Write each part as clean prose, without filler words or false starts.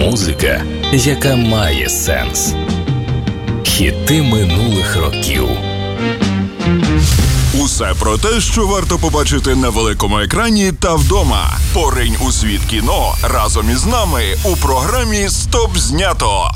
Музика, яка має сенс. Хіти минулих років. Усе про те, що варто побачити на великому екрані та вдома. Поринь у світ кіно разом із нами у програмі «Стоп знято».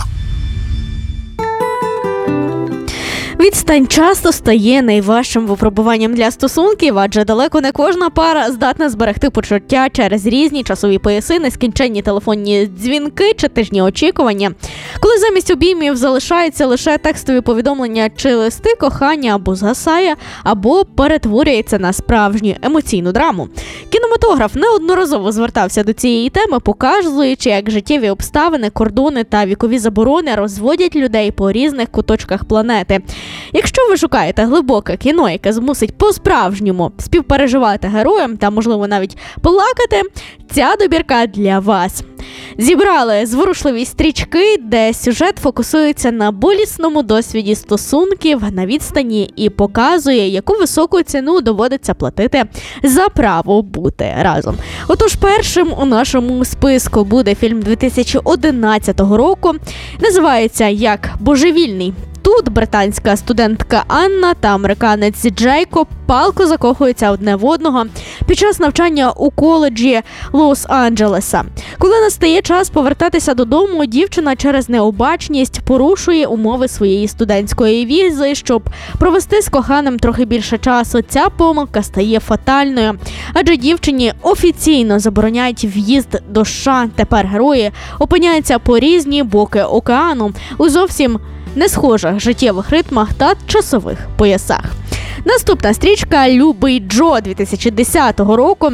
Відстань часто стає найважчим випробуванням для стосунків, адже далеко не кожна пара здатна зберегти почуття через різні часові пояси, нескінченні телефонні дзвінки чи тижні очікування. Коли замість обіймів залишаються лише текстові повідомлення чи листи, кохання або згасає, або перетворюється на справжню емоційну драму. Кінематограф неодноразово звертався до цієї теми, показуючи, як життєві обставини, кордони та вікові заборони розводять людей по різних куточках планети. Якщо ви шукаєте глибоке кіно, яке змусить по-справжньому співпереживати героям та, можливо, навіть плакати, ця добірка для вас. Зібрали зворушливі стрічки, де сюжет фокусується на болісному досвіді стосунків на відстані і показує, яку високу ціну доводиться платити за право бути разом. Отож, першим у нашому списку буде фільм 2011 року. Називається «Як божевільний». Тут британська студентка Анна та американець Джейкоб палко закохуються одне в одного під час навчання у коледжі Лос-Анджелеса. Коли настає час повертатися додому, дівчина через необачність порушує умови своєї студентської візи, щоб провести з коханим трохи більше часу. Ця помилка стає фатальною, адже дівчині офіційно забороняють в'їзд до США. Тепер герої опиняються по різні боки океану у зовсім не схожих життєвих ритмах та часових поясах. Наступна стрічка «Любий Джо» 2010 року.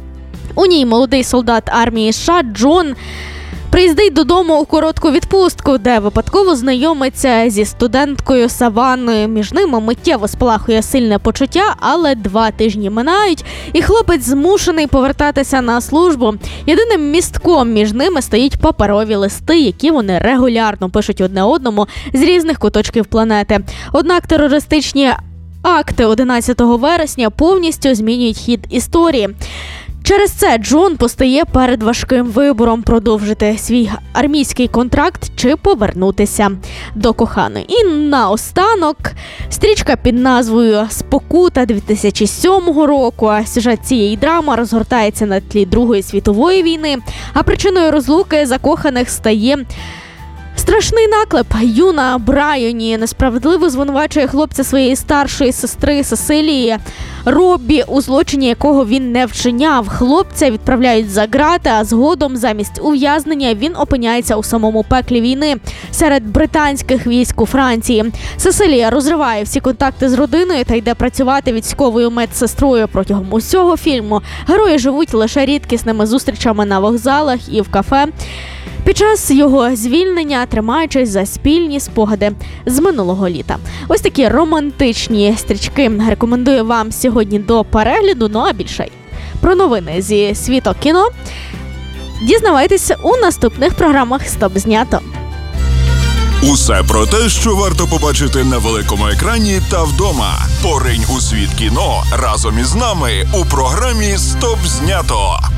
У ній молодий солдат армії США Джон приїздить додому у коротку відпустку, де випадково знайомиться зі студенткою Саванною. Між ними миттєво спалахує сильне почуття, але 2 тижні минають, і хлопець змушений повертатися на службу. Єдиним містком між ними стоять паперові листи, які вони регулярно пишуть одне одному з різних куточків планети. Однак терористичні акти 11 вересня повністю змінюють хід історії. Через це Джон постає перед важким вибором: продовжити свій армійський контракт чи повернутися до коханої. І наостанок стрічка під назвою «Спокута» 2007 року. Сюжет цієї драми розгортається на тлі Другої світової війни, а причиною розлуки закоханих стає страшний наклеп. Юна Брайоні несправедливо звинувачує хлопця своєї старшої сестри Сесилії Роббі, у злочині якого він не вчиняв. Хлопця відправляють за ґрати, а згодом замість ув'язнення він опиняється у самому пеклі війни серед британських військ у Франції. Сесилія розриває всі контакти з родиною та йде працювати військовою медсестрою. Протягом усього фільму герої живуть лише рідкісними зустрічами на вокзалах і в кафе під час його звільнення, тримаючись за спільні спогади з минулого літа. Ось такі романтичні стрічки рекомендую вам сьогодні до перегляду. Ну а більше про новини зі світу кіно дізнавайтеся у наступних програмах «Стоп знято». Усе про те, що варто побачити на великому екрані та вдома. Поринь у світ кіно разом із нами у програмі «Стоп знято».